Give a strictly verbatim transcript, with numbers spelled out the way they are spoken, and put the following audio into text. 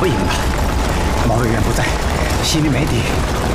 不赢了。毛委员不在，心里没底，